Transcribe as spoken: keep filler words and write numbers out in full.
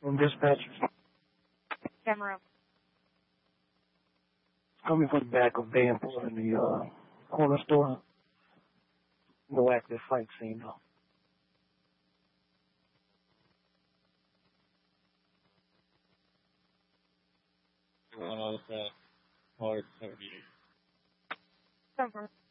On dispatch. Camera. Coming from the back of Danforth in the uh, corner store. No active fight scene though. One oh seven, hard seventy-eight. Confirm.